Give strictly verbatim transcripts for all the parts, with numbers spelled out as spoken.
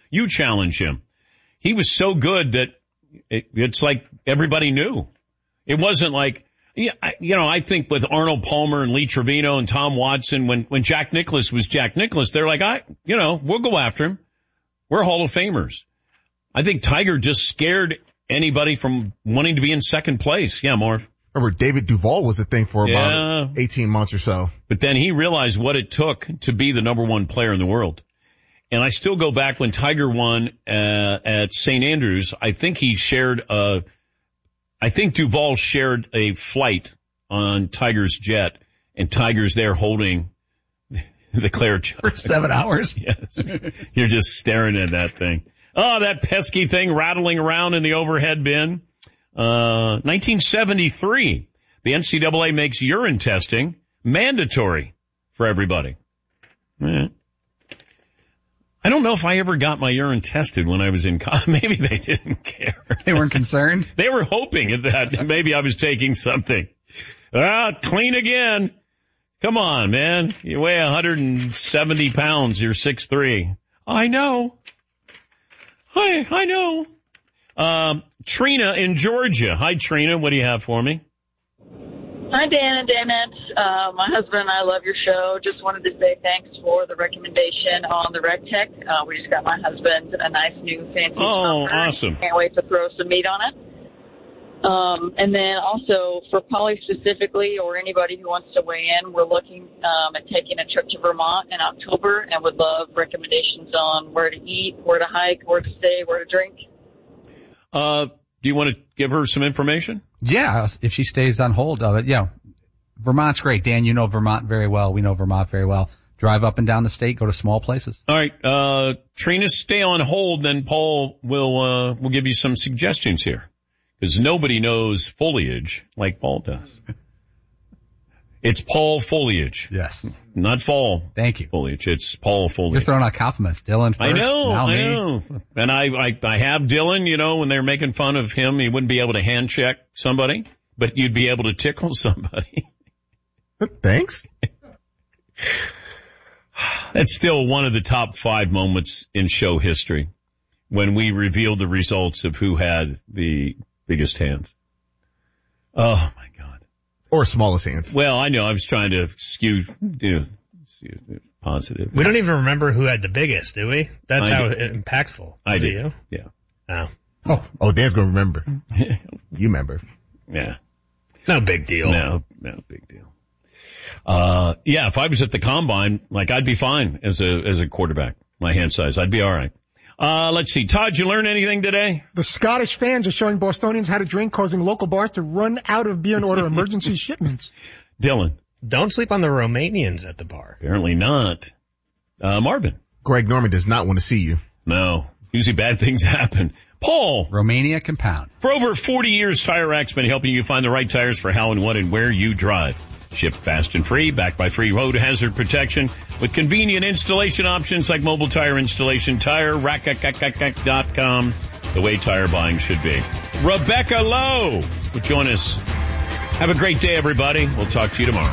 You challenge him. He was so good that it, it's like everybody knew. It wasn't like, yeah, I, you know, I think with Arnold Palmer and Lee Trevino and Tom Watson, when, when Jack Nicklaus was Jack Nicklaus, they're like, I, you know, we'll go after him. We're Hall of Famers. I think Tiger just scared anybody from wanting to be in second place. Yeah, Marv. Remember, David Duval was a thing for about yeah. eighteen months or so. But then he realized what it took to be the number one player in the world. And I still go back when Tiger won uh, at Saint Andrews. I think he shared a, I think Duval shared a flight on Tiger's jet, and Tiger's there holding the Claire jug. For seven hours. Yes. You're just staring at that thing. Oh, that pesky thing rattling around in the overhead bin. Uh, nineteen seventy-three, the N C double A makes urine testing mandatory for everybody. Eh. I don't know if I ever got my urine tested when I was in college. Maybe they didn't care. They weren't concerned? They were hoping that maybe I was taking something. Ah, clean again. Come on, man. You weigh one hundred seventy pounds. You're six three. I know. Hi, I know. Um, Trina in Georgia. Hi, Trina. What do you have for me? Hi, Dan and Danette. Uh, my husband and I love your show. Just wanted to say thanks for the recommendation on the RecTech. Uh, we just got my husband a nice new fancy Oh, pumper. awesome. Can't wait to throw some meat on it. Um, and then also for Polly specifically, or anybody who wants to weigh in, we're looking um, at taking a trip to Vermont in October and would love recommendations on where to eat, where to hike, where to stay, where to drink. Uh, do you want to give her some information? Yeah, if she stays on hold of it. Yeah, Vermont's great. Dan, you know Vermont very well. We know Vermont very well. Drive up and down the state, go to small places. All right, uh, Trina, stay on hold, then Paul will, uh, will give you some suggestions here. Because nobody knows foliage like Paul does. It's Paul Foliage. Yes. Not fall. Thank you. Foliage. It's Paul Foliage. You're throwing out compliments. Dylan first. I know, now I me. know. And I, I, I have Dylan, you know, when they're making fun of him, he wouldn't be able to hand check somebody, but you'd be able to tickle somebody. Thanks. That's still one of the top five moments in show history when we revealed the results of who had the biggest hands. Oh my God. Or smallest hands. Well, I know I was trying to skew, you know, positive. We don't even remember who had the biggest, do we? That's I how do. impactful. I do. You? Yeah. Oh. Oh, oh, Dan's gonna remember. You remember. Yeah. No big deal. No, no big deal. Uh, yeah, if I was at the combine, like I'd be fine as a, as a quarterback, my hand size. I'd be all right. Uh, let's see. Todd, you learn anything today? The Scottish fans are showing Bostonians how to drink, causing local bars to run out of beer and order emergency shipments. Dylan. Don't sleep on the Romanians at the bar. Apparently not. Uh, Marvin. Greg Norman does not want to see you. No. Usually bad things happen. Paul. Romania Compound. For over forty years, Tire Rack's been helping you find the right tires for how and what and where you drive. Shipped fast and free, backed by free road hazard protection, with convenient installation options like mobile tire installation. Tire Rack dot com, the way tire buying should be. Rebecca Lowe will join us. Have a great day, everybody. We'll talk to you tomorrow.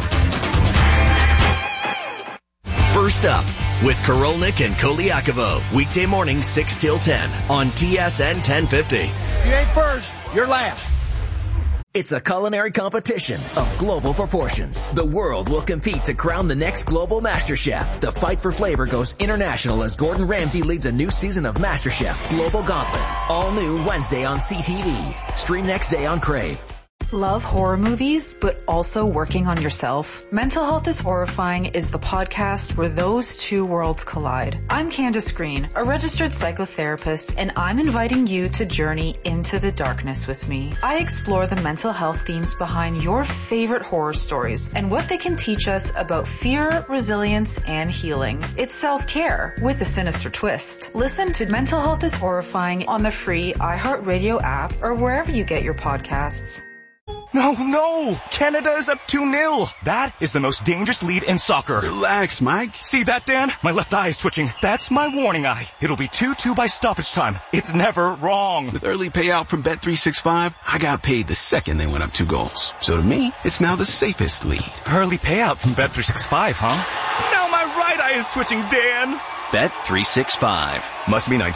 First up with Korolnik and Koliakovo, weekday morning six till ten on T S N ten fifty. If you ain't first, you're last. It's a culinary competition of global proportions. The world will compete to crown the next global master chef. The fight for flavor goes international as Gordon Ramsay leads a new season of MasterChef Global Gauntlet. All new Wednesday on C T V. Stream next day on Crave. Love horror movies, but also working on yourself? Mental Health is Horrifying is the podcast where those two worlds collide. I'm Candace Green, a registered psychotherapist, and I'm inviting you to journey into the darkness with me. I explore the mental health themes behind your favorite horror stories and what they can teach us about fear, resilience, and healing. It's self-care with a sinister twist. Listen to Mental Health is Horrifying on the free iHeartRadio app or wherever you get your podcasts. No, no! Canada is up two nil. That is the most dangerous lead in soccer. Relax, Mike. See that, Dan? My left eye is twitching. That's my warning eye. It'll be two two by stoppage time. It's never wrong. With early payout from Bet three sixty-five, I got paid the second they went up two goals. So to me, it's now the safest lead. Early payout from Bet three sixty-five, huh? Now my right eye is twitching, Dan. Bet three sixty-five. Must be nineteen.